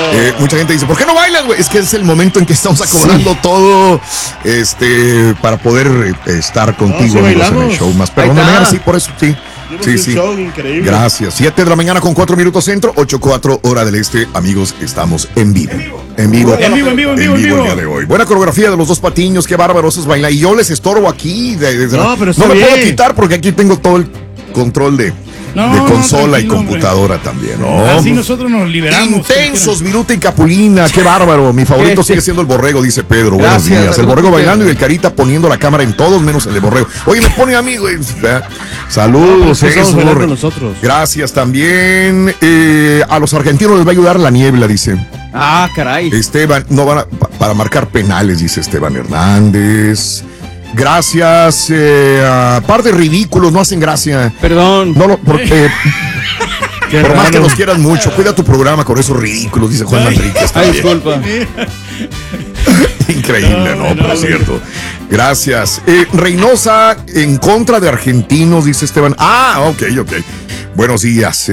Mucha gente dice, ¿por qué no bailas, güey? Es que es el momento en que estamos acomodando todo para poder estar contigo, amigos, en el show. Más perdón, sí, por eso, sí. Sí. Show increíble. Gracias. 7 de la mañana con 4 minutos centro, 8:04 hora del este. Amigos, estamos en vivo. En vivo el día de hoy. Buena coreografía de los dos patiños, qué bárbaros bailan. Y yo les estorbo aquí. No me puedo quitar porque aquí tengo todo el control de consola y computadora también, ¿no? Así nosotros nos liberamos. Intensos, Viruta y Capulina, qué bárbaro. Mi favorito sigue siendo el Borrego, dice Pedro. Buenos días. El Borrego bailando y el Carita poniendo la cámara en todos menos el de Borrego. Oye, me pone a mí, güey. Saludos, nosotros. Gracias también. A los argentinos les va a ayudar la niebla, dice. Ah, caray. Esteban, no van para marcar penales, dice Esteban Hernández. Gracias. Par de ridículos, no hacen gracia. Perdón. Porque por más que nos quieran mucho, cuida tu programa con esos ridículos, dice Juan Manríquez. Ay, disculpa. Increíble, ¿no? Por cierto. Gracias. Reynosa en contra de argentinos, dice Esteban. Ok. Buenos días.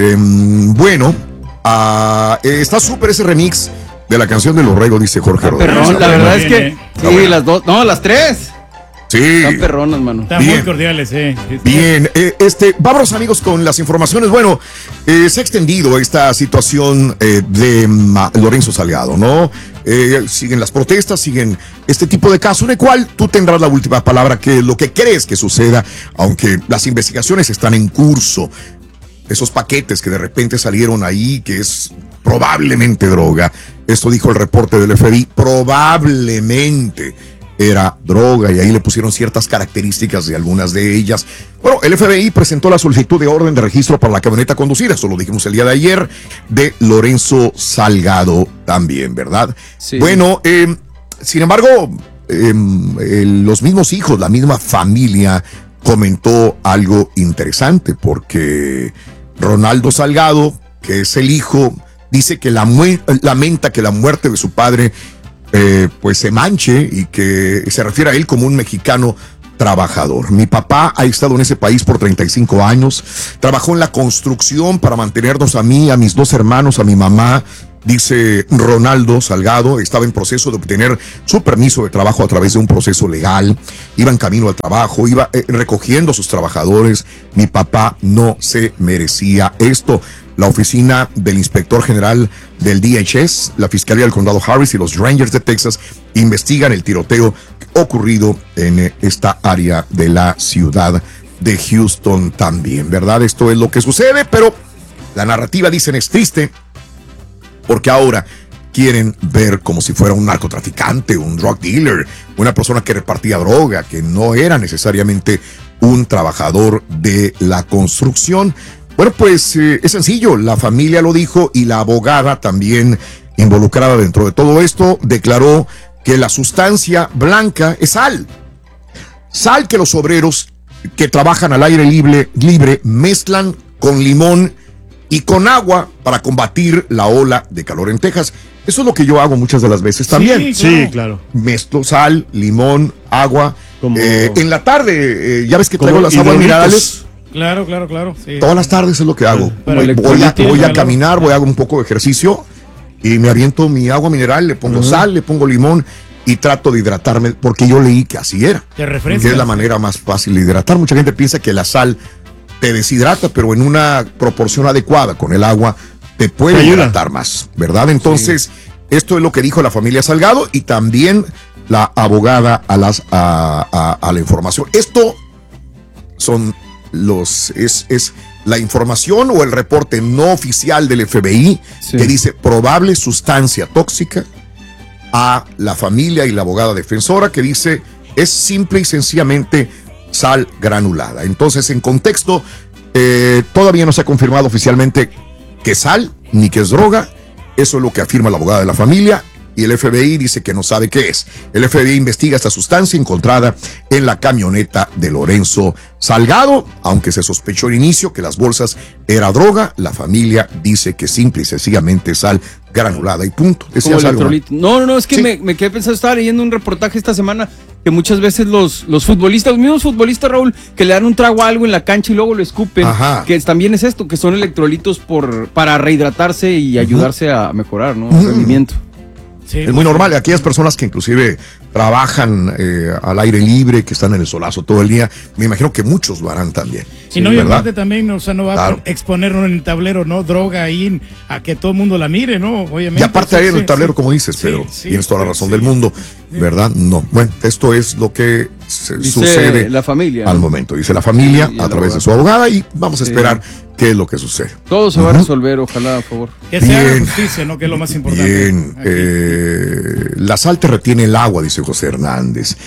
Está súper ese remix de la canción de Los Regos, dice Jorge Rodríguez. Perdón, la verdad es que sí, las dos, las tres. Sí. Están perronas, mano. Están muy cordiales, Bien, vámonos, amigos, con las informaciones. Bueno, se ha extendido esta situación de Lorenzo Salgado, ¿no? Siguen las protestas, siguen este tipo de casos, en el cual tú tendrás la última palabra, que es lo que crees que suceda, aunque las investigaciones están en curso. Esos paquetes que de repente salieron ahí, que es probablemente droga. Esto dijo el reporte del FBI, probablemente era droga, y ahí le pusieron ciertas características de algunas de ellas. Bueno, el FBI presentó la solicitud de orden de registro para la camioneta conducida, eso lo dijimos el día de ayer, de Lorenzo Salgado también, ¿verdad? Sí. Bueno, sin embargo, los mismos hijos, la misma familia comentó algo interesante, porque Ronaldo Salgado, que es el hijo, dice que lamenta que la muerte de su padre pues se manche, y que se refiere a él como un mexicano trabajador. Mi papá ha estado en ese país por 35 años, trabajó en la construcción para mantenernos a mí, a mis dos hermanos, a mi mamá. Dice Ronaldo Salgado, estaba en proceso de obtener su permiso de trabajo a través de un proceso legal, iba en camino al trabajo, iba recogiendo a sus trabajadores. Mi papá no se merecía esto. La oficina del inspector general del DHS, la Fiscalía del Condado Harris y los Rangers de Texas investigan el tiroteo ocurrido en esta área de la ciudad de Houston también, ¿verdad? Esto es lo que sucede, pero la narrativa, dicen, es triste, porque ahora quieren ver como si fuera un narcotraficante, un drug dealer, una persona que repartía droga, que no era necesariamente un trabajador de la construcción. Bueno, pues es sencillo, la familia lo dijo, y la abogada también involucrada dentro de todo esto declaró que la sustancia blanca es sal. Sal que los obreros que trabajan al aire libre mezclan con limón y con agua para combatir la ola de calor en Texas. Eso es lo que yo hago muchas de las veces también. Sí, claro. Mezclo sal, limón, agua. En la tarde, ya ves que traigo las aguas minerales. Claro. Sí. Todas las tardes es lo que hago. Voy a caminar, hago un poco de ejercicio y me aviento mi agua mineral, le pongo sal, le pongo limón y trato de hidratarme, porque yo leí que así era. Te refrescas. Que es la manera más fácil de hidratar. Mucha gente piensa que la sal te deshidrata, pero en una proporción adecuada con el agua te puede hidratar más, ¿verdad? Entonces, esto es lo que dijo la familia Salgado y también la abogada a la información. Esto son es la información o el reporte no oficial del FBI que dice probable sustancia tóxica, a la familia y la abogada defensora que dice es simple y sencillamente sal granulada. Entonces, en contexto, todavía no se ha confirmado oficialmente que es sal ni que es droga. Eso es lo que afirma la abogada de la familia, y el FBI dice que no sabe qué es. El FBI investiga esta sustancia encontrada en la camioneta de Lorenzo Salgado. Aunque se sospechó al inicio que las bolsas era droga, la familia dice que simple y sencillamente sal granulada y punto. ¿Decías algo? No, es que me quedé pensando, estaba leyendo un reportaje esta semana que muchas veces los mismos futbolistas, Raúl, que le dan un trago a algo en la cancha y luego lo escupen, que también es esto, que son electrolitos para rehidratarse y ayudarse a mejorar, ¿no? El rendimiento. Sí, es muy normal. Aquellas personas que inclusive trabajan al aire libre, que están en el solazo todo el día, me imagino que muchos lo harán también. Sí, no, y aparte también, o sea, no va a exponer en el tablero, ¿no? Droga ahí a que todo el mundo la mire, ¿no? Obviamente. Y aparte ahí en el tablero, como dices, pero tienes toda la razón del mundo, ¿verdad? No. Bueno, esto es lo que sucede la familia, al momento. Dice la familia a través de su abogada y vamos a esperar qué es lo que sucede. Todo se va a resolver, ojalá, por favor. Que se haga justicia, ¿no? Que es lo más importante. Bien. La sal te retiene el agua, dice José Hernández.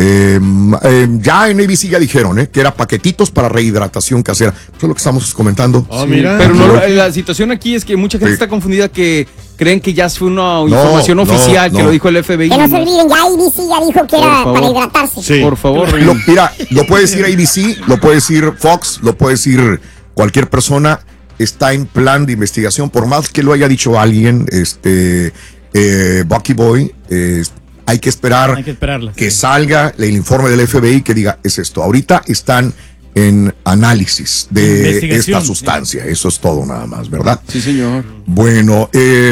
Ya en ABC ya dijeron que era paquetitos para rehidratación casera. Eso es lo que estamos comentando. Mira. Pero la situación aquí es que mucha gente está confundida, que creen que ya fue una información oficial, que lo dijo el FBI. Que no se olviden, ya ABC ya dijo que era para hidratarse. Sí. Por favor. Mira, lo puede decir ABC, lo puede decir Fox, lo puede decir cualquier persona. Está en plan de investigación, por más que lo haya dicho alguien, Bucky Boy, hay que esperar que salga el informe del FBI que diga, es esto. Ahorita están en análisis de esta sustancia. Eso es todo nada más, ¿verdad? Sí, señor. Bueno,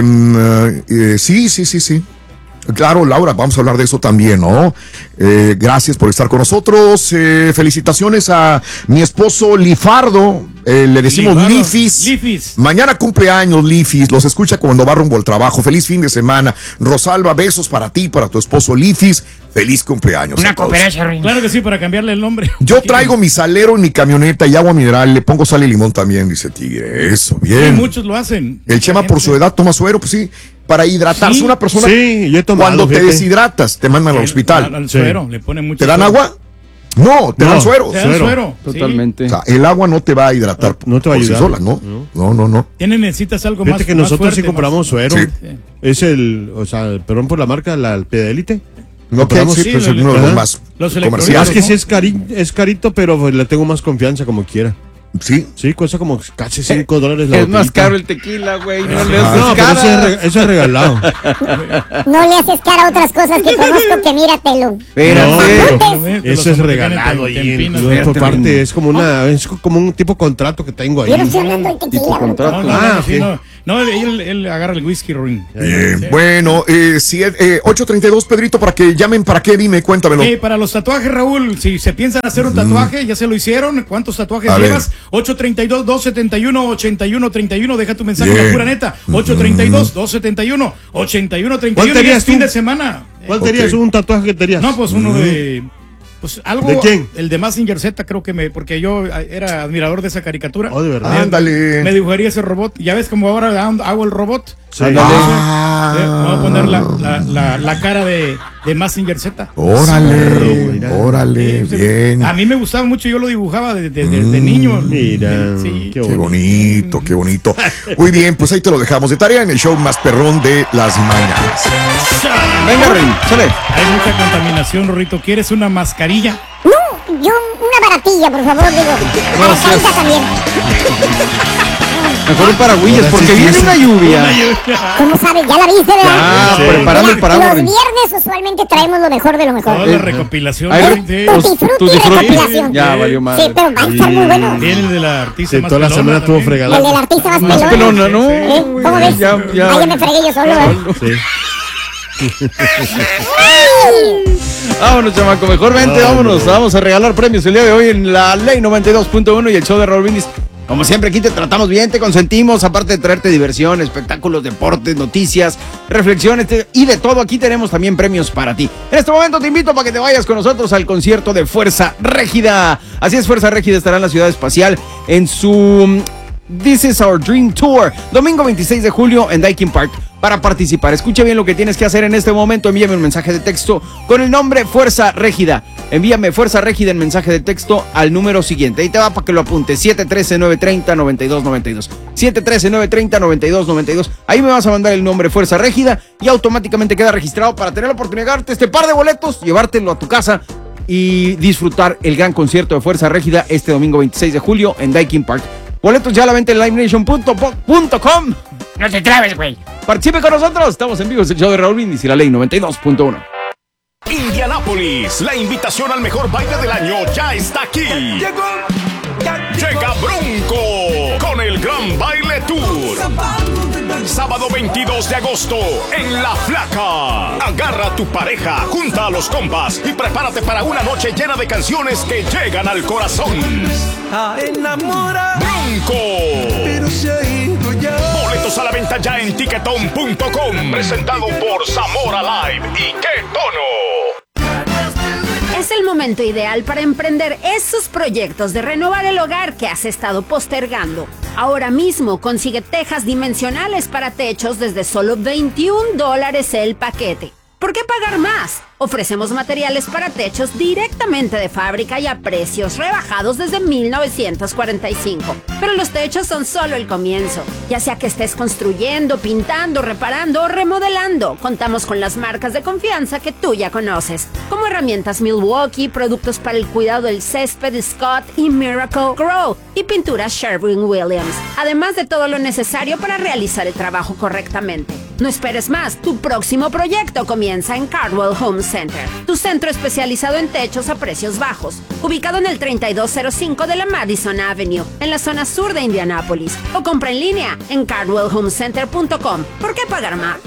sí. Claro, Laura, vamos a hablar de eso también, ¿no? Gracias por estar con nosotros. Felicitaciones a mi esposo Lifardo. Le decimos Lifis. Mañana cumpleaños, Lifis. Los escucha cuando va rumbo al trabajo. Feliz fin de semana. Rosalba, besos para ti, para tu esposo Lifis. Feliz cumpleaños. Una cooperacha, claro que sí, para cambiarle el nombre. Yo traigo mi salero en mi camioneta y agua mineral. Le pongo sal y limón también, dice Tigre. Eso, bien. Sí, muchos lo hacen. El Chema, por su edad, toma suero, pues sí. Para hidratarse una persona. Sí, yo he tomado, cuando te deshidratas, te mandan al hospital. Al suero, le ponen mucho. ¿Te dan agua? No, te dan suero. Te dan suero. Totalmente. O sea, el agua no te va a hidratar no te va a ayudar. Sí sola, no. Necesitas algo Fíjate más. que nosotros fuerte, sí compramos suero. Sí. Es perdón por la marca, la Piedélite. Sí, pues uno de los más comerciales. Es que sí es carito, pero le tengo más confianza como quiera. Sí. Sí, cuesta como casi $5 la botellita. Es más caro el tequila, güey. No le haces pero cara. eso es regalado. No le haces cara a otras cosas que conozco, que míratelo. Espérate. Eso es regalado. Por parte, es como un tipo contrato que tengo ahí. Yo no estoy hablando de tequila. No, él agarra el whisky ring. Bueno, 832, Pedrito, para que llamen, ¿para qué? Dime, cuéntamelo. Para los tatuajes, Raúl, si se piensan hacer un tatuaje, ya se lo hicieron. ¿Cuántos tatuajes llevas? 832-271-8131. Deja tu mensaje, la pura neta. 832-271-8131. Es fin de semana. ¿Cuál tenías? ¿Un tatuaje que tenías? No, pues uno de... Pues algo. ¿De quién? El de Mazinger Z, creo que porque yo era admirador de esa caricatura. Oh, de verdad. Ándale. Me dibujaría ese robot. Ya ves como ahora hago el robot. Sí. Vamos a poner la cara de Mazinger Z. Órale, bien. A mí me gustaba mucho, yo lo dibujaba de niño. Mira, sí. Qué bonito. Muy bien, pues ahí te lo dejamos de tarea en el show más perrón de las mañanas. Venga, Rey, sale. Hay mucha contaminación, Rorrito. ¿Quieres una mascarilla? No, yo una baratilla, por favor, digo. Para la carita también. Mejor un paragüillas, porque viene una lluvia. ¿Cómo sabes? ¿Ya la viste, verdad? Preparando el paraguas. Los viernes usualmente traemos lo mejor de lo mejor. Toda la recopilación. Tutti recopilación. Ya valió más. Sí, pero va a estar muy bueno. Viene el de la artista más toda la pelona semana estuvo también. fregada. El del artista más pelona, ¿no? ¿Cómo ves? Ya me fregué yo solo, ¿verdad? Sí. Vámonos, chamaco, mejor vente, vámonos. Vamos a regalar premios el día de hoy en la Ley 92.1 y el show de Raúl Brindis. Como siempre, aquí te tratamos bien, te consentimos, aparte de traerte diversión, espectáculos, deportes, noticias, reflexiones y de todo. Aquí tenemos también premios para ti. En este momento te invito para que te vayas con nosotros al concierto de Fuerza Régida. Así es, Fuerza Régida estará en la Ciudad Espacial en su This is Our Dream Tour, domingo 26 de julio en Daikin Park. Para participar, escucha bien lo que tienes que hacer en este momento. Envíame un mensaje de texto con el nombre Fuerza Régida. Envíame Fuerza Régida en mensaje de texto al número siguiente. Ahí te va para que lo apuntes: 713-930-9292. 713-930-9292. Ahí me vas a mandar el nombre Fuerza Régida y automáticamente queda registrado para tener la oportunidad de darte este par de boletos, llevártelo a tu casa y disfrutar el gran concierto de Fuerza Régida este domingo 26 de julio en Daikin Park. Boletos ya a la venta en livenation.com. No te trabes, güey. Participe con nosotros. Estamos en vivo. Es el show de Raúl Brindis y la Ley 92.1. Indianápolis. La invitación al mejor baile del año ya está aquí. Llega Bronco con el Gran Baile Tour. Sábado 22 de agosto en La Flaca. Agarra a tu pareja, junta a los compas y prepárate para una noche llena de canciones que llegan al corazón. Bronco. Boletos a la venta ya en Tiquetón.com. Presentado por Zamora Live y Qué Tono. Es el momento ideal para emprender esos proyectos de renovar el hogar que has estado postergando. Ahora mismo consigue tejas dimensionales para techos desde solo $21 el paquete. ¿Por qué pagar más? Ofrecemos materiales para techos directamente de fábrica y a precios rebajados desde 1945. Pero los techos son solo el comienzo. Ya sea que estés construyendo, pintando, reparando o remodelando, contamos con las marcas de confianza que tú ya conoces, como herramientas Milwaukee, productos para el cuidado del césped Scott y Miracle Grow y pinturas Sherwin-Williams, además de todo lo necesario para realizar el trabajo correctamente. No esperes más, tu próximo proyecto comienza en Cardwell Home Center, tu centro especializado en techos a precios bajos, ubicado en el 3205 de la Madison Avenue, en la zona sur de Indianápolis, o compra en línea en cardwellhomecenter.com. ¿Por qué pagar más?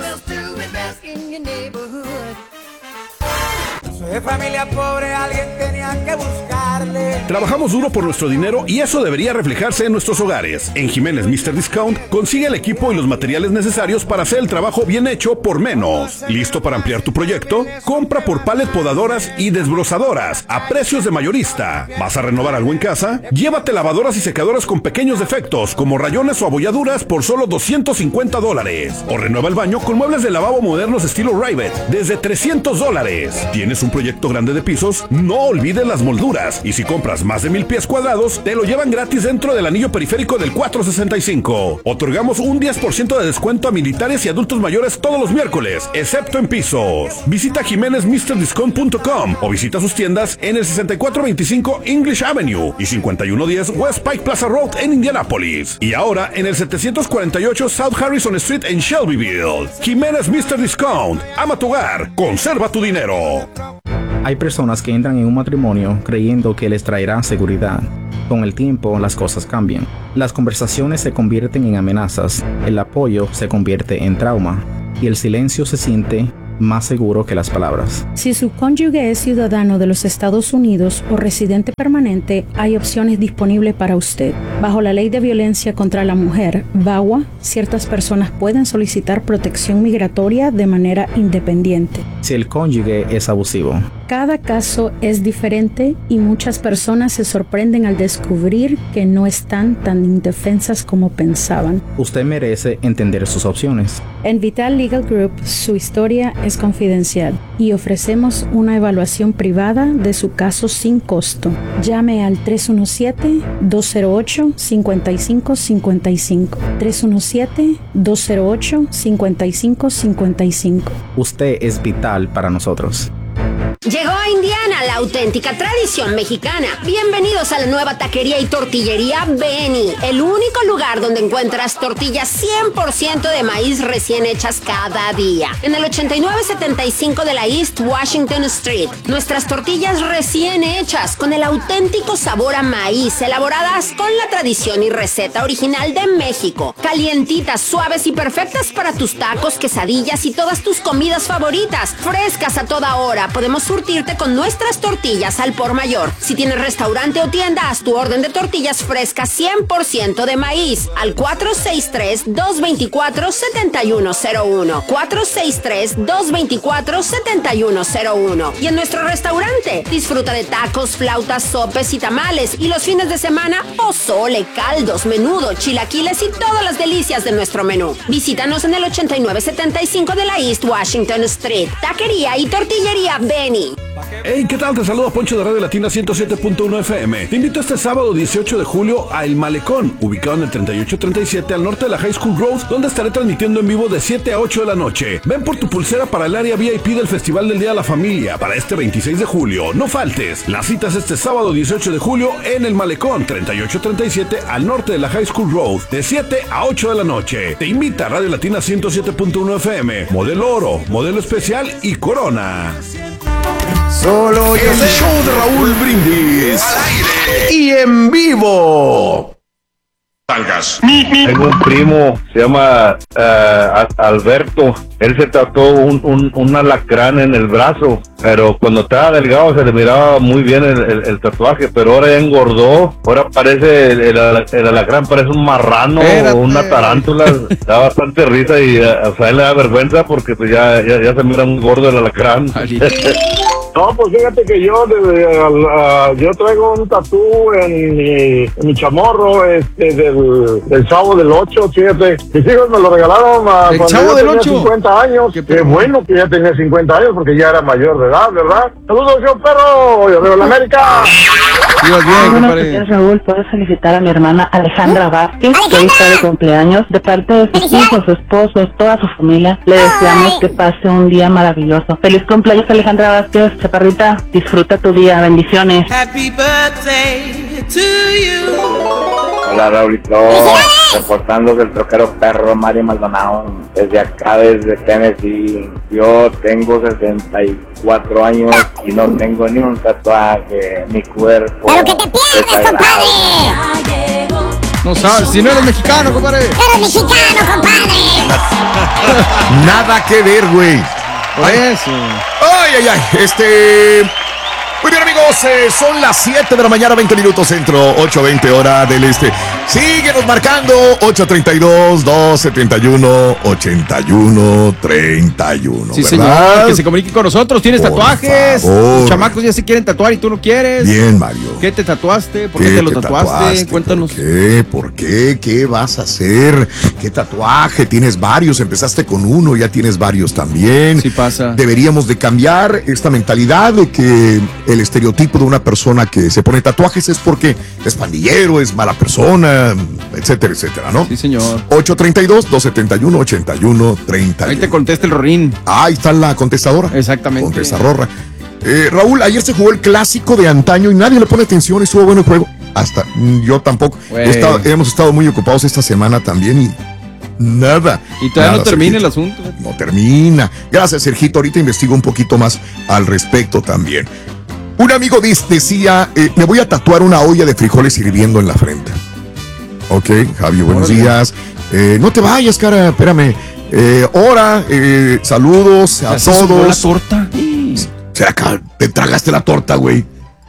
Soy de familia pobre, alguien tenía que buscarle. Trabajamos duro por nuestro dinero y eso debería reflejarse en nuestros hogares. En Jiménez Mr. Discount consigue el equipo y los materiales necesarios para hacer el trabajo bien hecho por menos. ¿Listo para ampliar tu proyecto? Compra por pallet podadoras y desbrozadoras a precios de mayorista. ¿Vas a renovar algo en casa? Llévate lavadoras y secadoras con pequeños defectos como rayones o abolladuras por solo $250. O renueva el baño con muebles de lavabo modernos estilo Rivet desde $300. ¿Tienes un proyecto grande de pisos? No olvides las molduras, y si compras más de 1000 pies cuadrados, te lo llevan gratis dentro del anillo periférico del 465. Otorgamos un 10% de descuento a militares y adultos mayores todos los miércoles, excepto en pisos. Visita jimenezmrdiscount.com o visita sus tiendas en el 6425 English Avenue y 5110 West Pike Plaza Road en Indianápolis. Y ahora en el 748 South Harrison Street en Shelbyville. Jiménez Mr. Discount. Ama tu hogar, conserva tu dinero. Hay personas que entran en un matrimonio creyendo que les traerá seguridad. Con el tiempo, las cosas cambian. Las conversaciones se convierten en amenazas, el apoyo se convierte en trauma y el silencio se siente más seguro que las palabras. Si su cónyuge es ciudadano de los Estados Unidos o residente permanente, hay opciones disponibles para usted. Bajo la Ley de Violencia contra la Mujer, VAWA, ciertas personas pueden solicitar protección migratoria de manera independiente. Si el cónyuge es abusivo. Cada caso es diferente y muchas personas se sorprenden al descubrir que no están tan indefensas como pensaban. Usted merece entender sus opciones. En Vital Legal Group, su historia es confidencial y ofrecemos una evaluación privada de su caso sin costo. Llame al 317-208-5555. 317-208-5555. Usted es vital para nosotros. Llegó a Indiana la auténtica tradición mexicana. Bienvenidos a la nueva taquería y tortillería Benny, el único lugar donde encuentras tortillas 100% de maíz recién hechas cada día. En el 8975 de la East Washington Street. Nuestras tortillas recién hechas con el auténtico sabor a maíz, elaboradas con la tradición y receta original de México. Calientitas, suaves y perfectas para tus tacos, quesadillas y todas tus comidas favoritas. Frescas a toda hora. Podemos surtirte con nuestras tortillas al por mayor. Si tienes restaurante o tienda, haz tu orden de tortillas frescas 100% de maíz al 463-224-7101. 463-224-7101. Y en nuestro restaurante, disfruta de tacos, flautas, sopes y tamales. Y los fines de semana, pozole, caldos, menudo, chilaquiles y todas las delicias de nuestro menú. Visítanos en el 8975 de la East Washington Street. Taquería y tortillería Benny. Hey, ¿qué tal? Te saluda Poncho de Radio Latina 107.1 FM. Te invito este sábado 18 de julio a El Malecón, ubicado en el 3837 al norte de la High School Road, donde estaré transmitiendo en vivo de 7 a 8 de la noche. Ven por tu pulsera para el área VIP del Festival del Día de la Familia para este 26 de julio. No faltes. La cita es este sábado 18 de julio en El Malecón, 3837 al norte de la High School Road, de 7 a 8 de la noche. Te invita a Radio Latina 107.1 FM, modelo oro, modelo especial y corona. Solo el show de Raúl Brindis. Al aire y en vivo. Tengo un primo, se llama Alberto. Él se tatuó un alacrán en el brazo, pero cuando estaba delgado se le miraba muy bien el tatuaje, pero ahora ya engordó. Ahora parece el alacrán, parece un marrano o una tarántula. Da bastante risa y a él le da vergüenza porque pues ya se mira muy gordo el alacrán. No, pues fíjate que yo traigo un tatú en mi chamorro del Chavo del 8, fíjate. Mis hijos me lo regalaron cuando yo tenía 50 años. Qué bueno que ya tenía 50 años porque ya era mayor de edad, ¿verdad? Saludos, yo perro, yo veo la América. Buenos días, Raúl. ¿Puedes felicitar a mi hermana Alejandra Vázquez, que hoy está de cumpleaños? De parte de sus hijos, su esposo, toda su familia, le deseamos que pase un día maravilloso. Feliz cumpleaños, Alejandra Vázquez. Chaparrita, disfruta tu día. Bendiciones. Happy birthday to you. Hola, Raulito. Reportando el troquero perro Mario Maldonado desde acá, desde Tennessee. Yo tengo 64 años y no tengo ni un tatuaje. Mi cuerpo. ¡Pero que te pierdes, compadre! No sabes, si no eres mexicano, compadre. ¡Eres mexicano, compadre! Nada que ver, güey. Por eso. Ay. Muy bien, amigos, son las 7 de la mañana, 20 minutos centro, 8:20 hora del este. Síguenos marcando, 832-271-8131. Sí, ¿verdad? señor, que se comuniquen con nosotros. ¿Tienes tatuajes? Favor. Los chamacos ya se quieren tatuar y tú no quieres. Bien, Mario. ¿Qué te tatuaste? ¿Por qué te lo tatuaste? Cuéntanos. ¿Por qué? ¿Qué vas a hacer? ¿Qué tatuaje? Tienes varios, empezaste con uno, ya tienes varios también. Sí pasa. Deberíamos de cambiar esta mentalidad de que el estereotipo de una persona que se pone tatuajes es porque es pandillero, es mala persona, etcétera, etcétera, ¿no? Sí, señor. 832-271-8131. Ahí te contesta el Rorín. Ahí está la contestadora. Exactamente. Contestadora. Raúl, ayer se jugó el clásico de antaño y nadie le pone atención, estuvo bueno el juego. Hasta yo tampoco. Hemos estado muy ocupados esta semana también y nada. Y todavía no termina Sergito. el asunto. No termina. Gracias, Sergito. Ahorita investigo un poquito más al respecto también. Un amigo decía, me voy a tatuar una olla de frijoles hirviendo en la frente. Ok, Javi, buenos días. No te vayas, cara, espérame. Saludos a todos. ¿La torta? Te tragaste la torta, güey.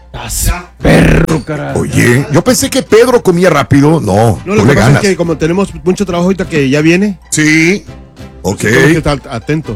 Perro, carajo. Oye, yo pensé que Pedro comía rápido. No lo le que pasa ganas. es que como tenemos mucho trabajo ahorita que ya viene. Sí. Ok. Tengo que estar atento.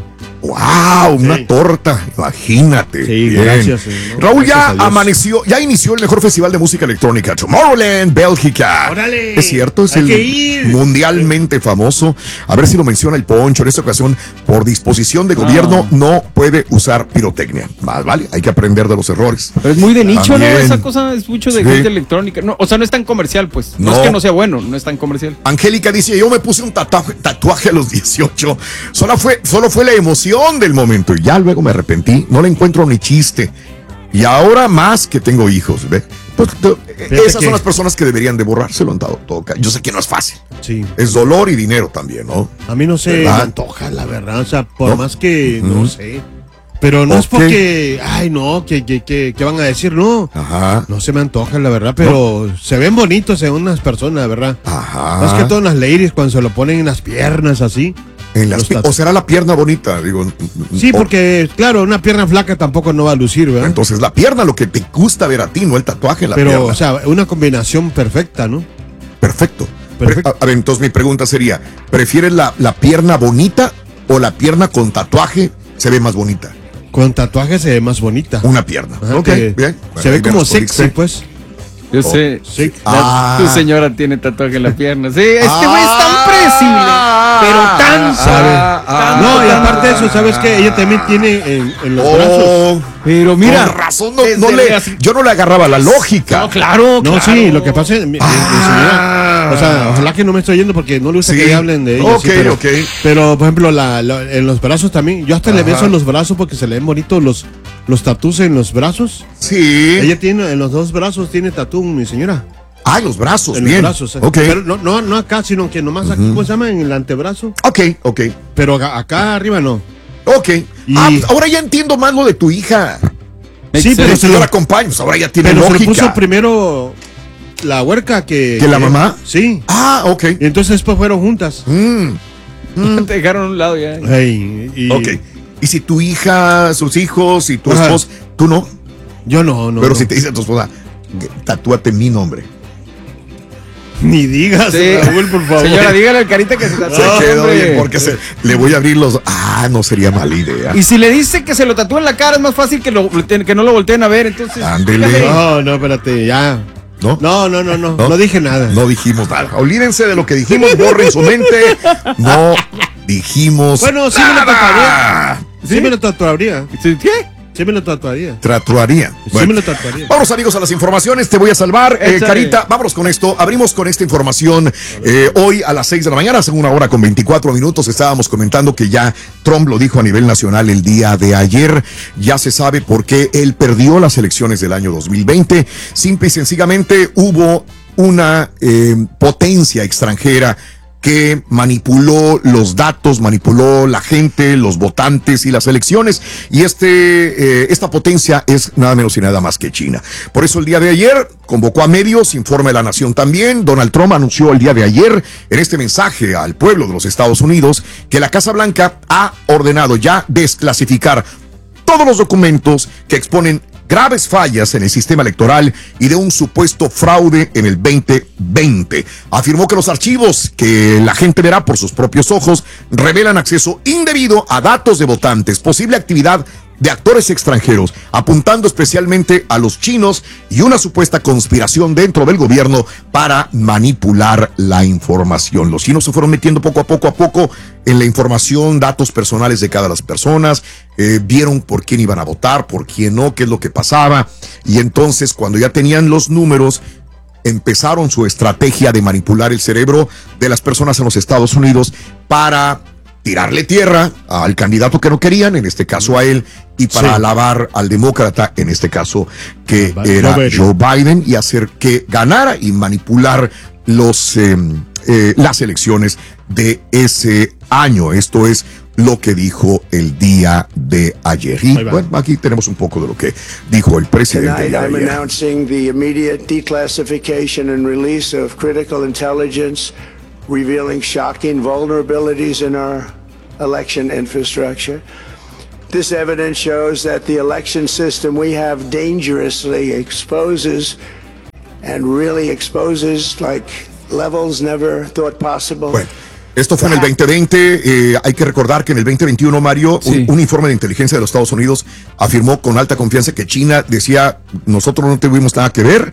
¡Wow! Una torta, imagínate. Sí, bien. gracias. Raúl gracias ya inició el mejor festival de música electrónica, Tomorrowland, Bélgica. ¡Órale! Es cierto, es Hay el que ir. mundialmente famoso. A ver si lo menciona el Poncho. En esta ocasión, por disposición de gobierno, no puede usar pirotecnia. Más vale, hay que aprender de los errores. Pero es muy de nicho, También. ¿no? Esa cosa es mucho de gente electrónica. No, o sea, no es tan comercial, pues. No es que no sea bueno, no es tan comercial. Angélica dice, yo me puse un tatuaje a los 18. Solo fue la emoción del momento y ya luego me arrepentí. No le encuentro ni chiste. Y ahora más que tengo hijos, ¿ve? Pues, esas son las personas que deberían de borrárselo en todo caso. Yo sé que no es fácil. Sí. Es dolor y dinero también, ¿no? A mí no se me antoja, la verdad. O sea, por más que no sé. Pero no es porque, ay, no, que van a decir, no. Ajá. No se me antoja, la verdad, pero se ven bonitos en unas personas, la verdad. Ajá. Más que todas las ladies cuando se lo ponen en las piernas así. O será la pierna bonita, digo. Sí, porque, claro, una pierna flaca tampoco no va a lucir, ¿verdad? Entonces, la pierna, lo que te gusta ver a ti, no el tatuaje en la pierna. Pero, o sea, una combinación perfecta, ¿no? Perfecto. A ver, entonces mi pregunta sería, ¿prefieres la pierna bonita o la pierna con tatuaje se ve más bonita? Con tatuaje se ve más bonita. Una pierna. Ajá, ok, bien. Bueno, se ve como sexy, pues. Yo sé. Sí. Tu señora tiene tatuaje en la pierna. Sí, este güey es tan predecible. Pero tan No, y aparte de eso, ¿sabes qué? Ella también tiene en los brazos. Pero mira. Con razón, yo no le agarraba la lógica. No, claro. No, sí, lo que pasa es mi señora, o sea, ojalá que no me estoy yendo porque no le gusta que hablen de ella. Ok, sí, pero, por ejemplo, en los brazos también. Yo hasta le beso en los brazos porque se le ven bonitos los tatús en los brazos. Sí. Ella tiene, en los dos brazos tiene tatú, mi señora. Ah, en los brazos, en bien. Los brazos, ok. Pero no acá, sino que nomás aquí, ¿cómo se llama? En el antebrazo. Ok. Pero acá arriba no. Ok. Ahora ya entiendo más lo de tu hija. Sí, pero se lo acompaña, pues ahora ya tiene lógica. Se le puso primero la huerca que la mamá. Sí. Ah, ok. Y entonces después fueron juntas. Te dejaron a un lado ya. Ok. Y si tu hija, sus hijos y tu esposa, tú no. Yo no. Pero si te dice tu esposa, tatúate mi nombre. Ni digas, Raúl, por favor. Señora, dígale al Carita que se tatúe. Se quedó bien porque le voy a abrir los... no sería mala idea. Y si le dice que se lo tatúe en la cara, es más fácil que no lo volteen a ver, entonces... Ándele. No, espérate, ya. No dije nada. No dijimos nada. Olvídense de lo que dijimos, borren su mente. No dijimos Bueno, sí nada. me lo tatuaría. Sí me lo tatuaría. ¿Qué? Sí me lo tatuaría. Tatuaría. Sí me lo tatuaría. Vamos, amigos, a las informaciones. Te voy a salvar. Carita, vámonos con esto. Abrimos con esta información. Hoy a las 6 de la mañana, hace 1 hora con 24 minutos, estábamos comentando que ya Trump lo dijo a nivel nacional el día de ayer. Ya se sabe por qué él perdió las elecciones del año 2020. Simple y sencillamente hubo una potencia extranjera que manipuló los datos, manipuló la gente, los votantes y las elecciones. Y esta potencia es nada menos y nada más que China. Por eso el día de ayer convocó a medios, informa de La Nación también. Donald Trump anunció el día de ayer en este mensaje al pueblo de los Estados Unidos que la Casa Blanca ha ordenado ya desclasificar todos los documentos que exponen graves fallas en el sistema electoral y de un supuesto fraude en el 2020. Afirmó que los archivos que la gente verá por sus propios ojos revelan acceso indebido a datos de votantes, posible actividad de actores extranjeros, apuntando especialmente a los chinos y una supuesta conspiración dentro del gobierno para manipular la información. Los chinos se fueron metiendo poco a poco en la información, datos personales de cada las personas, vieron por quién iban a votar, por quién no, qué es lo que pasaba, y entonces cuando ya tenían los números, empezaron su estrategia de manipular el cerebro de las personas en los Estados Unidos para tirarle tierra al candidato que no querían, en este caso a él, y para alabar al demócrata, en este caso que era Joe Biden, y hacer que ganara y manipular las elecciones de ese año. Esto es lo que dijo el día de ayer. Y bueno, aquí tenemos un poco de lo que dijo el presidente. Tonight, I'm announcing the immediate declassification and release of critical intelligence revealing shocking vulnerabilities in our election infrastructure. This evidence shows that the election system we have dangerously exposes and really exposes like levels never thought possible. Bueno. Esto fue en el 2020, hay que recordar que en el 2021, Mario, un informe de inteligencia de los Estados Unidos afirmó con alta confianza que China decía, nosotros no tuvimos nada que ver,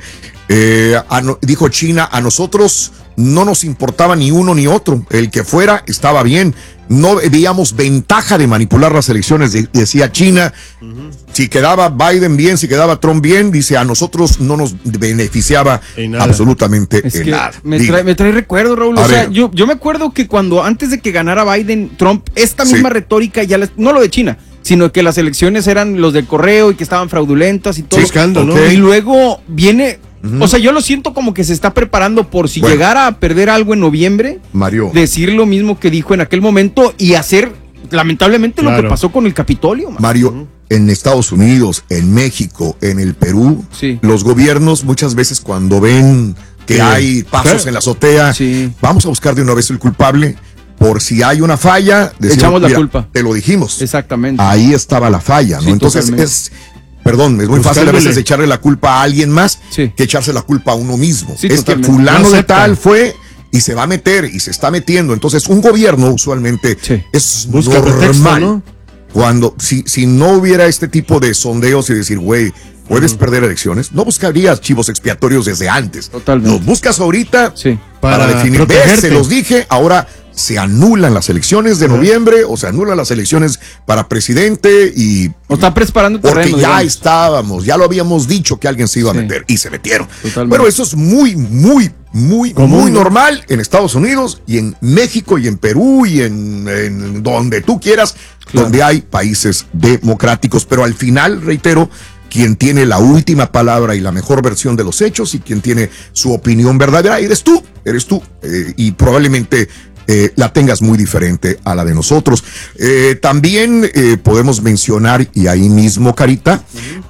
dijo China, a nosotros no nos importaba ni uno ni otro, el que fuera estaba bien, no veíamos ventaja de manipular las elecciones, decía China. Si quedaba Biden bien, si quedaba Trump bien, dice, a nosotros no nos beneficiaba absolutamente en nada. Me trae recuerdo, Raúl. O sea, yo me acuerdo que cuando antes de que ganara Biden, Trump, esta misma retórica, no lo de China, sino que las elecciones eran los del correo y que estaban fraudulentas y todo. Sí, escándalo. Y luego viene... O sea, yo lo siento como que se está preparando por si llegara a perder algo en noviembre, Mario, decir lo mismo que dijo en aquel momento y hacer, lamentablemente, lo que pasó con el Capitolio. Mario, en Estados Unidos, en México, en el Perú, los gobiernos muchas veces cuando ven que hay pasos en la azotea, vamos a buscar de una vez el culpable. Por si hay una falla, decimos, echamos la culpa. Te lo dijimos. Exactamente. Ahí estaba la falla, ¿no? Entonces es muy fácil a veces echarle la culpa a alguien más que echarse la culpa a uno mismo. Es que fulano de tal fue y se va a meter y se está metiendo. Entonces un gobierno usualmente es normal. Pretexto, ¿no? Cuando si no hubiera este tipo de sondeos y decir, güey, puedes perder elecciones, no buscarías chivos expiatorios desde antes. Totalmente. Los buscas ahorita para definir. Se los dije, ahora se anulan las elecciones de noviembre o se anulan las elecciones para presidente y... O está preparando terreno, porque ya estábamos, ya lo habíamos dicho que alguien se iba a meter y se metieron. Bueno, eso es muy normal en Estados Unidos y en México y en Perú y en donde tú quieras, donde hay países democráticos, pero al final, reitero, quien tiene la última palabra y la mejor versión de los hechos y quien tiene su opinión verdadera, eres tú, y probablemente la tengas muy diferente a la de nosotros. También podemos mencionar, y ahí mismo, Carita,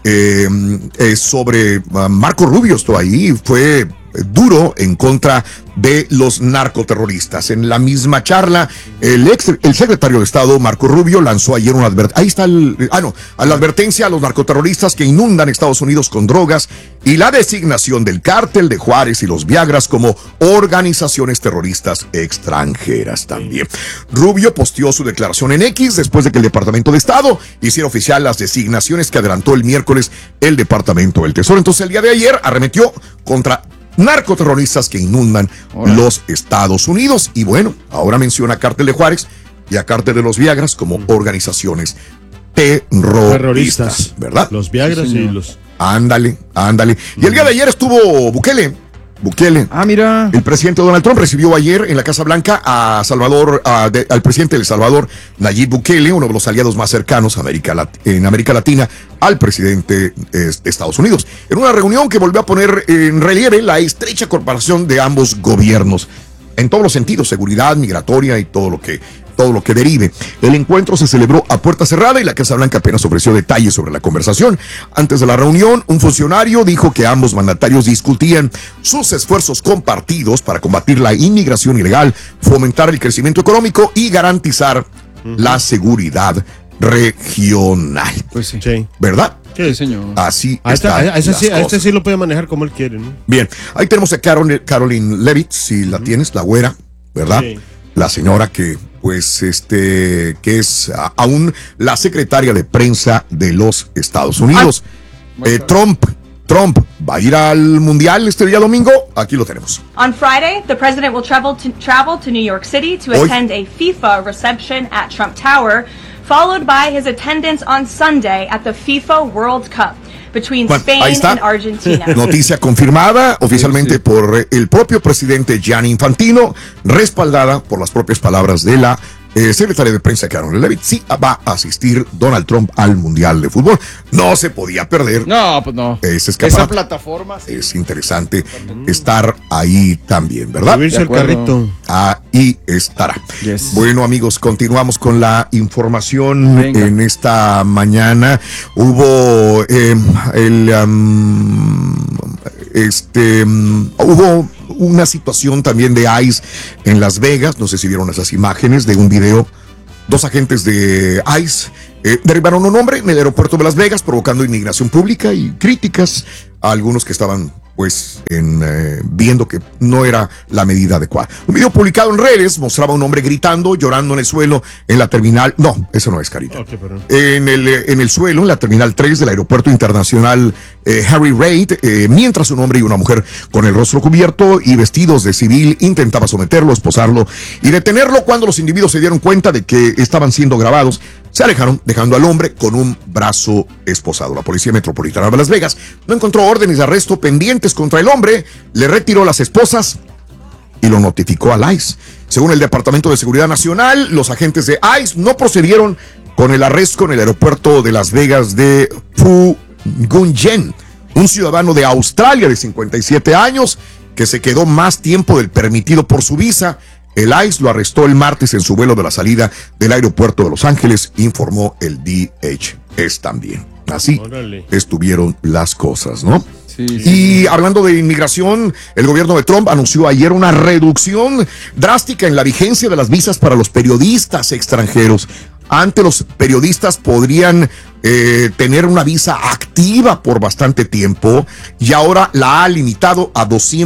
sobre Marco Rubio, esto ahí fue duro en contra de los narcoterroristas. En la misma charla, el secretario de Estado, Marco Rubio, lanzó ayer una advertencia. Ahí está la advertencia a los narcoterroristas que inundan Estados Unidos con drogas y la designación del cártel de Juárez y los Viagras como organizaciones terroristas extranjeras también. Rubio posteó su declaración en X después de que el Departamento de Estado hiciera oficial las designaciones que adelantó el miércoles el Departamento del Tesoro. Entonces, el día de ayer arremetió contra narcoterroristas que inundan los Estados Unidos. Y bueno, ahora menciona a Cártel de Juárez y a Cártel de los Viagras como organizaciones terroristas, ¿verdad? Los Viagras y los... Ándale. Y el día de ayer estuvo Bukele. Mira. El presidente Donald Trump recibió ayer en la Casa Blanca al presidente de El Salvador, Nayib Bukele, uno de los aliados más cercanos en América Latina al presidente de Estados Unidos. En una reunión que volvió a poner en relieve la estrecha cooperación de ambos gobiernos, en todos los sentidos, seguridad, migratoria y todo lo que derive. El encuentro se celebró a puerta cerrada y la Casa Blanca apenas ofreció detalles sobre la conversación. Antes de la reunión, un funcionario dijo que ambos mandatarios discutían sus esfuerzos compartidos para combatir la inmigración ilegal, fomentar el crecimiento económico y garantizar la seguridad regional. Pues sí. ¿Verdad? Sí, señor. Así a este sí lo puede manejar como él quiere, ¿no? Bien, ahí tenemos a Caroline Levitt, si la tienes, la güera, ¿verdad? Sí. La señora que es aún la secretaria de prensa de los Estados Unidos. Trump va a ir al Mundial este día domingo. Aquí lo tenemos. On Friday, the president will travel to New York City to attend a FIFA reception at Trump Tower, followed by his attendance on Sunday at the FIFA World Cup between Spain and Argentina. Noticia confirmada oficialmente por el propio presidente Gianni Infantino, respaldada por las propias palabras de la secretaria de prensa Caroline Levitt. Sí, va a asistir Donald Trump al Mundial de Fútbol. No se podía perder. No, pues no. Esa plataforma. Sí. Es interesante estar ahí también, ¿verdad? Subirse el carrito. Ahí estará. Yes. Bueno, amigos, continuamos con la información. Venga. En esta mañana. Hubo hubo una situación también de ICE en Las Vegas. No sé si vieron esas imágenes de un video. 2 agentes de ICE derribaron a un hombre en el aeropuerto de Las Vegas, provocando indignación pública y críticas a algunos que estaban viendo que no era la medida adecuada. Un video publicado en redes mostraba a un hombre gritando, llorando en el suelo en la terminal. No, eso no es, Carita. Okay, en el suelo, en la terminal 3 del aeropuerto internacional Harry Reid, mientras un hombre y una mujer con el rostro cubierto y vestidos de civil intentaba someterlo, esposarlo y detenerlo. Cuando los individuos se dieron cuenta de que estaban siendo grabados, se alejaron, dejando al hombre con un brazo esposado. La Policía Metropolitana de Las Vegas no encontró órdenes de arresto pendientes contra el hombre, le retiró las esposas y lo notificó al ICE. Según el Departamento de Seguridad Nacional, los agentes de ICE no procedieron con el arresto en el aeropuerto de Las Vegas de Phu Nguyen Yen, un ciudadano de Australia de 57 años que se quedó más tiempo del permitido por su visa. El ICE lo arrestó el martes en su vuelo de la salida del aeropuerto de Los Ángeles, informó el DHS también. Así estuvieron las cosas, ¿no? Sí. Y hablando de inmigración, el gobierno de Trump anunció ayer una reducción drástica en la vigencia de las visas para los periodistas extranjeros. Antes los periodistas podrían tener una visa activa por bastante tiempo y ahora la ha limitado a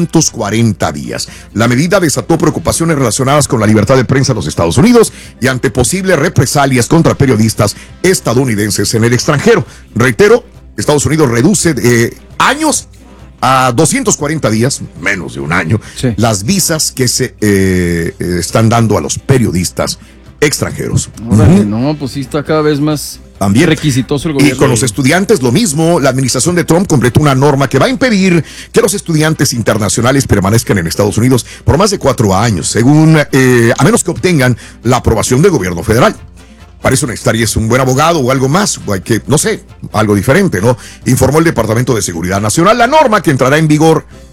240 días. La medida desató preocupaciones relacionadas con la libertad de prensa en los Estados Unidos y ante posibles represalias contra periodistas estadounidenses en el extranjero. Reitero, Estados Unidos reduce años a 240 días, menos de un año, las visas que se están dando a los periodistas extranjeros. No, pues sí está cada vez más también requisitoso el gobierno. Y con los estudiantes lo mismo. La administración de Trump completó una norma que va a impedir que los estudiantes internacionales permanezcan en Estados Unidos por más de 4 años, según a menos que obtengan la aprobación del gobierno federal. Para eso necesitarías un buen abogado o algo más, o hay que, no sé, algo diferente, ¿no? Informó el Departamento de Seguridad Nacional. La norma, que entrará en vigor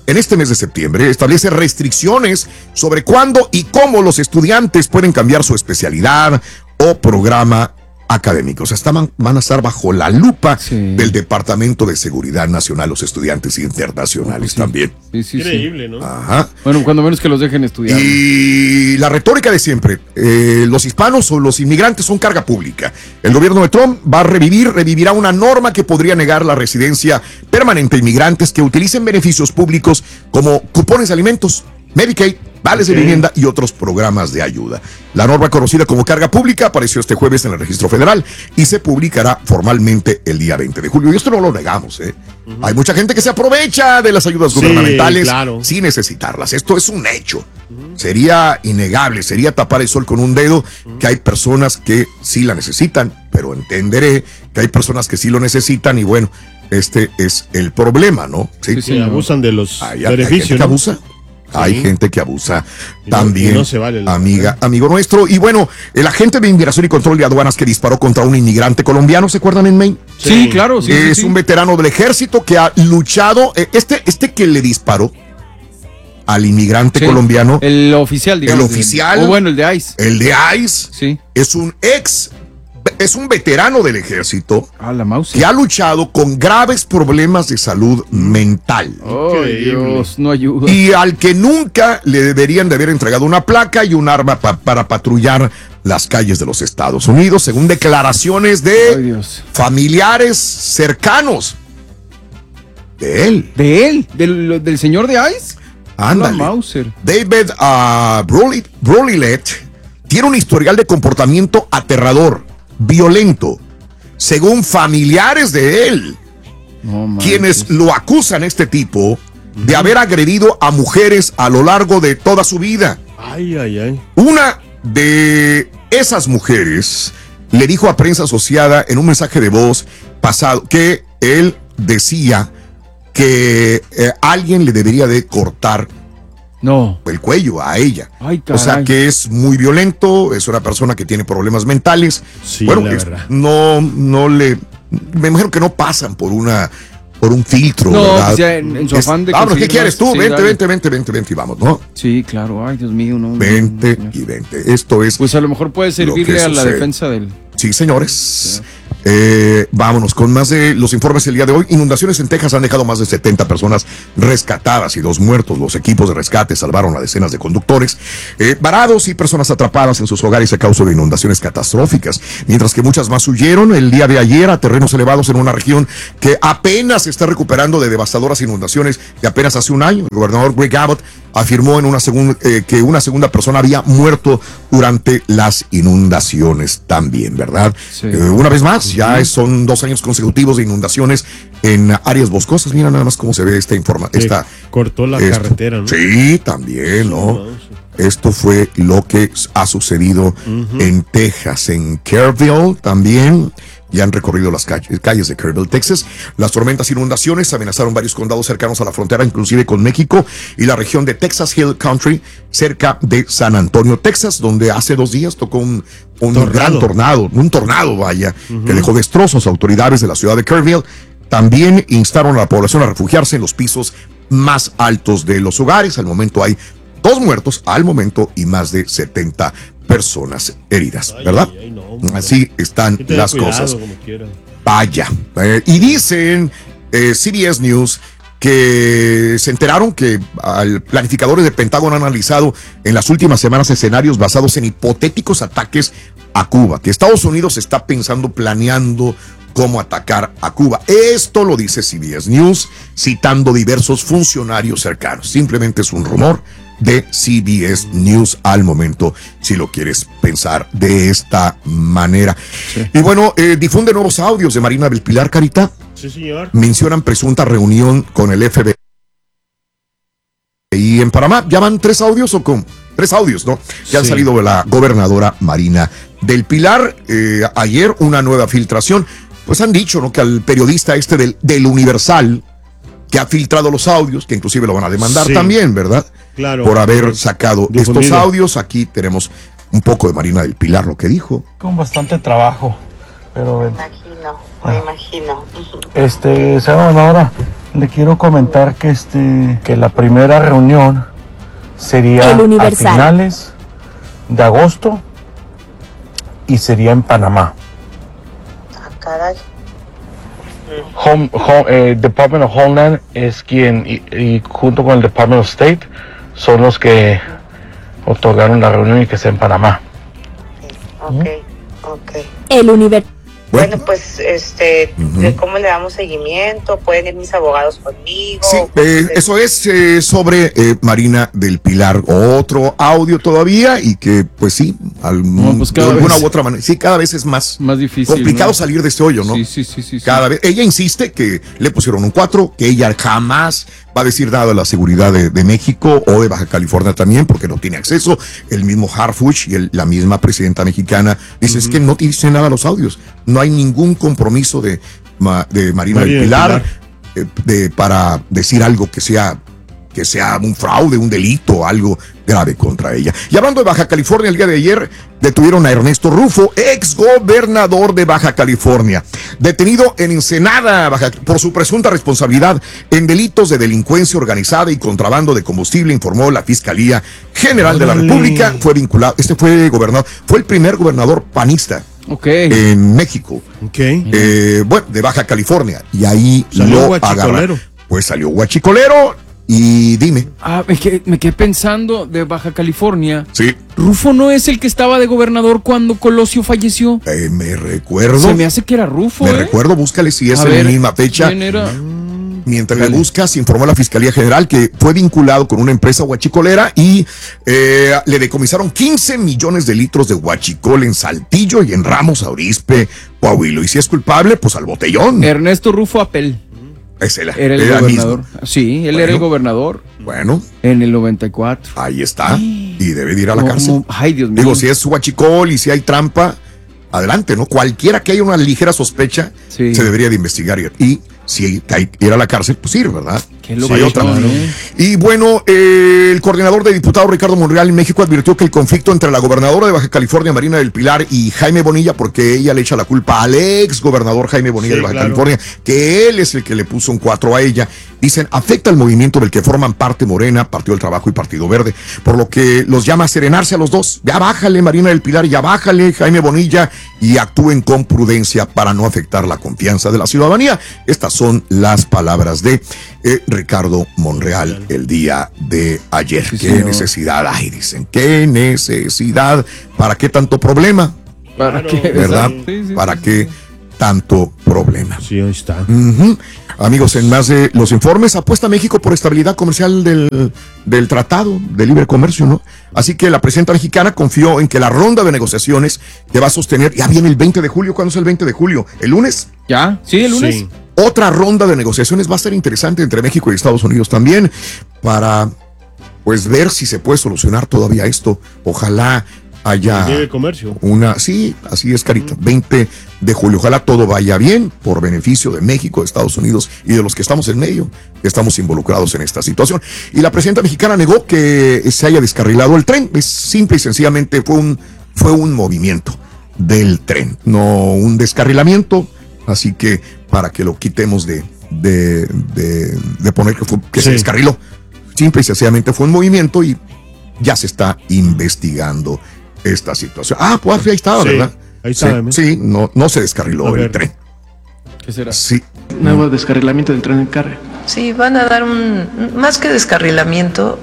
en este mes de septiembre, establece restricciones sobre cuándo y cómo los estudiantes pueden cambiar su especialidad o programa académico. O sea, van a estar bajo la lupa del Departamento de Seguridad Nacional, los estudiantes internacionales también. Increíble, ¿no? Ajá. Bueno, cuando menos que los dejen estudiar. Y la retórica de siempre, los hispanos o los inmigrantes son carga pública. El gobierno de Trump revivirá una norma que podría negar la residencia permanente a inmigrantes que utilicen beneficios públicos como cupones de alimentos, Medicaid, vales de vivienda y otros programas de ayuda. La norma conocida como carga pública apareció este jueves en el registro federal y se publicará formalmente el día 20 de julio. Y esto no lo negamos, ¿eh? Hay mucha gente que se aprovecha de las ayudas gubernamentales sin necesitarlas. Esto es un hecho. Sería innegable, sería tapar el sol con un dedo que hay personas que sí la necesitan, pero entenderé que hay personas que sí lo necesitan y bueno, este es el problema, ¿no? Sí, abusan de los beneficios. Hay gente que abusa. Hay gente que abusa también, no se vale amigo nuestro. Y bueno, el agente de Inmigración y Control de Aduanas que disparó contra un inmigrante colombiano, ¿se acuerdan en Maine? Sí, claro. Sí, es un veterano del ejército que ha luchado, este que le disparó al inmigrante colombiano. El oficial, digamos. El oficial. O bueno, el de ICE. El de ICE. Es un veterano del ejército que ha luchado con graves problemas de salud mental. Oh, Dios, no ayuda. Y al que nunca le deberían de haber entregado una placa y un arma para patrullar las calles de los Estados Unidos, según declaraciones de familiares cercanos de él. ¿De él? ¿Del señor de ICE? Ándale. David Brolilet tiene un historial de comportamiento aterrador, violento, según familiares de él, quienes lo acusan este tipo de haber agredido a mujeres a lo largo de toda su vida. Una de esas mujeres le dijo a Prensa Asociada en un mensaje de voz pasado que él decía que alguien le debería de cortar el cuello a ella. O sea que es muy violento, es una persona que tiene problemas mentales. Bueno, no le, me imagino que no pasan por un filtro, ¿verdad? Pues ya en su afán de vámonos, ¿qué quieres tú? Vente y vamos, ¿no? Sí, claro, ay, Dios mío, no. Vente. Esto es. Pues a lo mejor puede servirle a la defensa del. Sí, señores. Vámonos con más de los informes el día de hoy. Inundaciones en Texas han dejado más de 70 personas rescatadas y 2 muertos. Los equipos de rescate salvaron a decenas de conductores varados y personas atrapadas en sus hogares a causa de inundaciones catastróficas, mientras que muchas más huyeron el día de ayer a terrenos elevados en una región que apenas se está recuperando de devastadoras inundaciones de apenas hace un año. El gobernador Greg Abbott afirmó que una segunda persona había muerto durante las inundaciones también, ¿verdad? Una vez más, ya son 2 años consecutivos de inundaciones en áreas boscosas. Mira nada más cómo se ve esta información. Cortó la carretera, ¿no? Sí, también, ¿no? Esto fue lo que ha sucedido en Texas, en Kerrville también. Ya han recorrido las calles de Kerrville, Texas. Las tormentas e inundaciones amenazaron varios condados cercanos a la frontera, inclusive con México y la región de Texas Hill Country, cerca de San Antonio, Texas, donde hace 2 días tocó un gran tornado, que dejó destrozos. Autoridades de la ciudad de Kerrville también instaron a la población a refugiarse en los pisos más altos de los hogares. Al momento hay 2 muertos y más de 70 personas heridas, ¿verdad? Así están las cosas. Vaya. Y dicen CBS News que se enteraron que planificadores de Pentágono han analizado en las últimas semanas escenarios basados en hipotéticos ataques a Cuba, que Estados Unidos está planeando cómo atacar a Cuba. Esto lo dice CBS News, citando diversos funcionarios cercanos. Simplemente es un rumor de CBS News al momento, si lo quieres pensar de esta manera. Y bueno, difunde nuevos audios de Marina del Pilar, Carita. Sí, señor. Mencionan presunta reunión con el FBI en Panamá. ¿Ya van 3 audios o cómo? 3 audios, ¿no? Que han salido de la gobernadora Marina del Pilar. Ayer una nueva filtración. Pues han dicho, ¿no?, que al periodista del Universal, que ha filtrado los audios, que inclusive lo van a demandar también, ¿verdad? Claro. Por haber sacado estos audios. Aquí tenemos un poco de Marina del Pilar, lo que dijo. Con bastante trabajo, pero... Me imagino. Señora gobernadora, Le quiero comentar que la primera reunión sería a finales de agosto y sería en Panamá. Ah, caray. Department of Homeland es quien, y junto con el Department of State, son los que otorgaron la reunión y que sea en Panamá. Ok. El universo. Bueno, pues, ¿cómo le damos seguimiento? ¿Pueden ir mis abogados conmigo? Sí, eso es sobre Marina del Pilar. Otro audio todavía y que, pues sí, de alguna u otra manera. Sí, cada vez es más difícil. Complicado salir de este hoyo, ¿no? Sí. Cada vez. Ella insiste que le pusieron un 4, que ella jamás va a decir nada de la seguridad de México o de Baja California también, porque no tiene acceso. El mismo Harfuch y la misma presidenta mexicana dice, es que no dice nada los audios. No hay ningún compromiso de Marina del Pilar para decir algo que sea un fraude, un delito, algo grave contra ella. Y hablando de Baja California, el día de ayer detuvieron a Ernesto Rufo, ex gobernador de Baja California, detenido en Ensenada, por su presunta responsabilidad en delitos de delincuencia organizada y contrabando de combustible, informó la Fiscalía General de la República. Fue vinculado, fue el primer gobernador panista en México, de Baja California, y ahí lo agarraron. Pues salió guachicolero. Y dime. Me quedé pensando de Baja California. Sí. ¿Rufo no es el que estaba de gobernador cuando Colosio falleció? Me recuerdo. Se me hace que era Rufo. Me recuerdo, búscale si es en la misma fecha. ¿Quién era? Mientras le buscas, informó la Fiscalía General que fue vinculado con una empresa huachicolera y le decomisaron 15 millones de litros de huachicol en Saltillo y en Ramos Arizpe, Coahuila. Y si es culpable, pues al botellón. Ernesto Rufo Apel. Era el gobernador. Mismo. Sí, él era el gobernador. Bueno. En el 94. Ahí está. Y debe de ir a la cárcel. Ay, Dios mío. Digo, si es huachicol y si hay trampa, adelante, ¿no? Cualquiera que haya una ligera sospecha, se debería de investigar. Y si hay que ir a la cárcel, pues ir, ¿verdad? No hay otra. Y bueno, el coordinador de diputados Ricardo Monreal en México advirtió que el conflicto entre la gobernadora de Baja California, Marina del Pilar, y Jaime Bonilla, porque ella le echa la culpa al ex gobernador Jaime Bonilla de Baja California, que él es el que le puso un 4 a ella, dicen, afecta al movimiento del que forman parte Morena, Partido del Trabajo y Partido Verde, por lo que los llama a serenarse a los dos. Ya bájale Marina del Pilar, ya bájale Jaime Bonilla, y actúen con prudencia para no afectar la confianza de la ciudadanía. Estas son las palabras de Ricardo Monreal el día de ayer. Sí, qué señor. Necesidad hay, dicen, qué necesidad, ¿para qué tanto problema? ¿Para qué? ¿Verdad? Sí. ¿Para qué tanto problema? Sí, ahí está. Amigos, en más de los informes, apuesta México por estabilidad comercial del Tratado de Libre Comercio, ¿no? Así que la presidenta mexicana confió en que la ronda de negociaciones que va a sostener, ya viene el 20 de julio, ¿cuándo es el 20 de julio? ¿El lunes? ¿Ya? Sí, el lunes. Sí. Otra ronda de negociaciones va a ser interesante entre México y Estados Unidos también para, pues, ver si se puede solucionar todavía esto. Ojalá haya comercio. Sí, así es, Carita. 20 de julio. Ojalá todo vaya bien por beneficio de México, de Estados Unidos y de los que estamos en medio, que estamos involucrados en esta situación. Y la presidenta mexicana negó que se haya descarrilado el tren. Es simple y sencillamente fue un movimiento del tren, no un descarrilamiento. Así que para que lo quitemos de poner que se descarriló, simple y sencillamente fue un movimiento y ya se está investigando esta situación. Pues ahí estaba, ¿verdad? Ahí está. Sí, no se descarriló el tren. ¿Qué será? Sí. Nuevo descarrilamiento del tren en carga. Sí, van a dar más que descarrilamiento,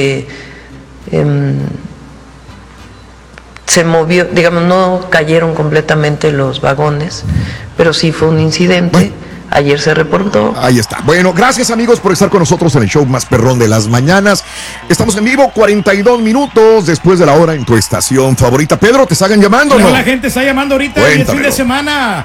se movió, digamos, no cayeron completamente los vagones, pero sí fue un incidente. Bueno. Ayer se reportó. Ahí está. Bueno, gracias amigos por estar con nosotros en el show más perrón de las mañanas. Estamos en vivo, 42 minutos después de la hora en tu estación favorita. Pedro, ¿te están llamando o no? La gente está llamando ahorita el fin de semana.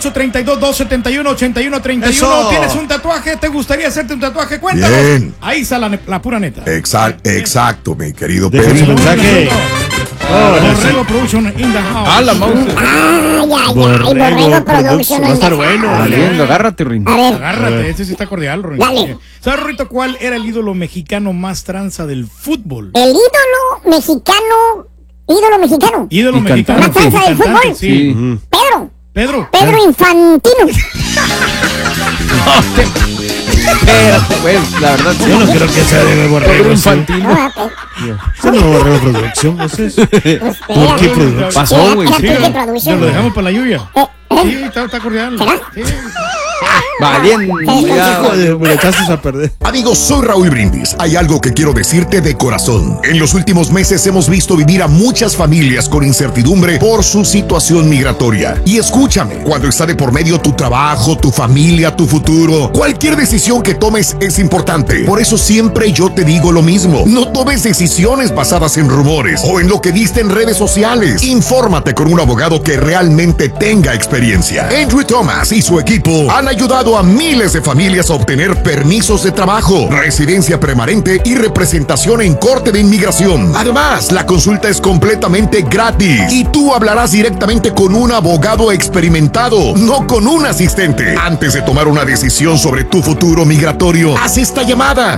832-271-8131. ¿Tienes un tatuaje? ¿Te gustaría hacerte un tatuaje? Cuéntanos. Bien. Ahí está la pura neta. Exacto, mi querido Déjame Pedro. un mensaje. Borrego Production in the house. La mouse. Borrego Production. Va a estar bueno. Agárrate, Rin. Agárrate, este sí está cordial, Rin. Dale. ¿Sabes, Rorrito, cuál era el ídolo mexicano más tranza del fútbol? El ídolo mexicano. Ídolo mexicano. ¿Más tranza del fútbol? Sí. Pedro Pedro. Infantino. Pues, la verdad, yo no creo que sea de borrego infantil. Eso no borrego producción, eso es. ¿Por qué producción? Pasó, güey. Nos lo dejamos para la lluvia. Sí, está cordial. Sí. Valiente. Me lo echaste a perder. Amigos, soy Raúl Brindis. Hay algo que quiero decirte de corazón. En los últimos meses hemos visto vivir a muchas familias con incertidumbre por su situación migratoria. Y escúchame, cuando está de por medio tu trabajo, tu familia, tu futuro, cualquier decisión que tomes es importante. Por eso siempre yo te digo lo mismo. No tomes decisiones basadas en rumores o en lo que viste en redes sociales. Infórmate con un abogado que realmente tenga experiencia. Andrew Thomas y su equipo han ayudado a miles de familias a obtener permisos de trabajo, residencia permanente y representación en corte de inmigración. Además, la consulta es completamente gratis y tú hablarás directamente con un abogado experimentado, no con un asistente. Antes de tomar una decisión sobre tu futuro migratorio, haz esta llamada: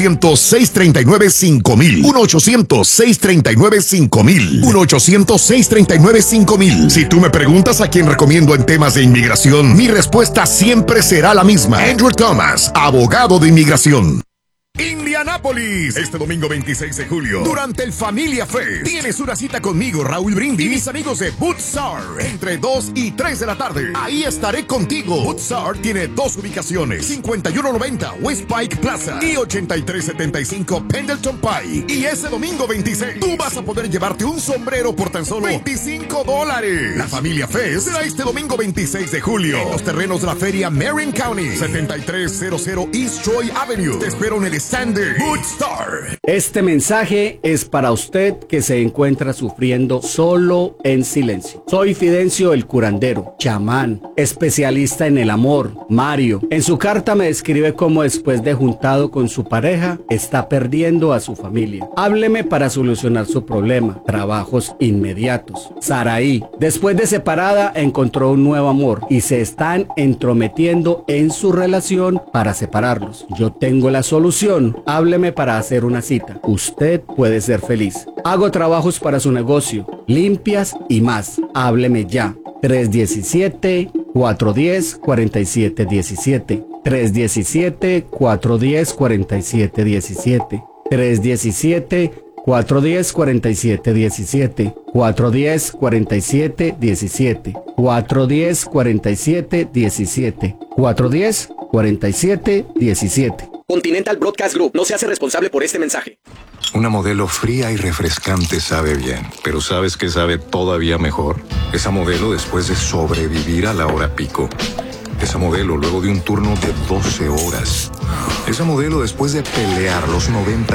1-800-639-5000. 1-800-639-5000. 1-800-639-5000. Si tú me preguntas a quién recomiendo en temas de inmigración, mi respuesta siempre será la misma. Andrew Thomas, abogado de inmigración. Indianápolis, este domingo 26 de julio, durante el Familia Fest, tienes una cita conmigo, Raúl Brindis, y mis amigos de Bootsar, entre 2 y 3 de la tarde. Ahí estaré contigo. Bootsar tiene dos ubicaciones: 5190 West Pike Plaza y 8375 Pendleton Pike. Y ese domingo 26, tú vas a poder llevarte un sombrero por tan solo $25. La Familia Fest será este domingo 26 de julio en los terrenos de la feria Marin County, 7300 East Troy Avenue. Te espero en el Standard Bootstar. Este mensaje es para usted que se encuentra sufriendo solo en silencio. Soy Fidencio el curandero, chamán, especialista en el amor, Mario. En su carta me describe cómo después de juntado con su pareja está perdiendo a su familia. Hábleme para solucionar su problema. Trabajos inmediatos. Saraí, después de separada encontró un nuevo amor y se están entrometiendo en su relación para separarlos. Yo tengo la solución. Hábleme para hacer una cita. Usted puede ser feliz. Hago trabajos para su negocio, limpias y más. Hábleme ya. 317-410-4717. 317-410-4717. 317-410-4717. 410-4717. 410-4717. 410-4717. Continental Broadcast Group no se hace responsable por este mensaje. Una Modelo fría y refrescante sabe bien, pero ¿sabes qué sabe todavía mejor? Esa Modelo después de sobrevivir a la hora pico. Esa Modelo luego de un turno de 12 horas. Esa Modelo después de pelear los 90